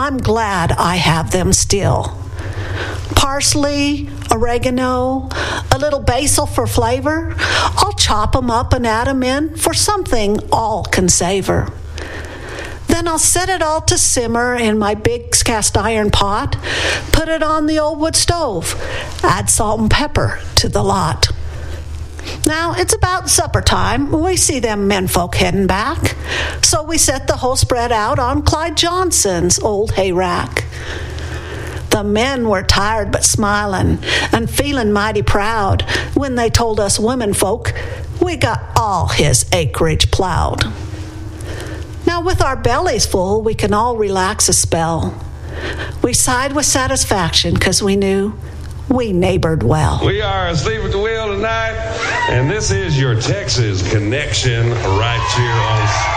I'm glad I have them still. Parsley, oregano, a little basil for flavor. I'll chop 'em up and add 'em in for something all can savor. Then I'll set it all to simmer in my big cast iron pot, put it on the old wood stove, add salt and pepper to the lot. Now it's about supper time. We see them menfolk heading back, so we set the whole spread out on Clyde Johnson's old hay rack. The men were tired but smiling and feeling mighty proud when they told us womenfolk we got all his acreage plowed. Now with our bellies full, we can all relax a spell. We sighed with satisfaction because we knew we neighbored well. We are asleep at the wheel tonight, and this is your Texas Connection right here on